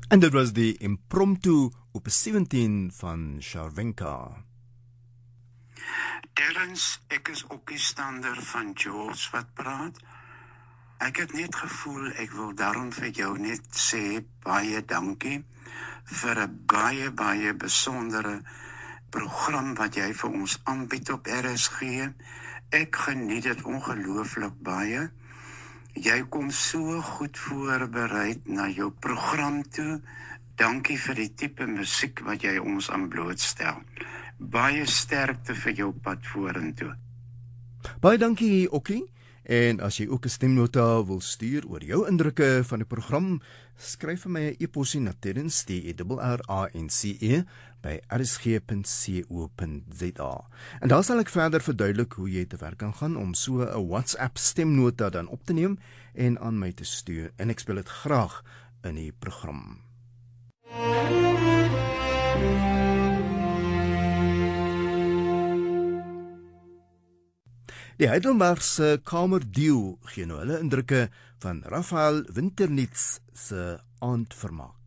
En dit was die impromptu op 17 van Charvenka. Terrence, ek is ook die stander van George wat praat. Ek het net gevoel, ek wil daarom vir jou net sê, baie dankie vir 'n baie besondere program wat jy vir ons aanbied op RSG. Ek geniet dit ongelooflik baie. Jy kom so goed voorbereid na jou program toe. Dankie vir die tipe musiek wat jy ons aan blootstel. Baie sterkte vir jou pad vorentoe. Baie dankie, Okkie. En as jy ook 'n stemnota wil stuur oor jou indrukke van die program, skryf vir my 'n e-posie na terrence by rsg.co.za. En daar sal ek verder verduidelik hoe jy te werk kan gaan om so 'n WhatsApp stemnota dan op te neem en aan my te stuur. En ek speel dit graag in die program. Die Heidelbergse Kamerduo gee nou hulle indrukke van Raphael Winternitz se aandvermaak.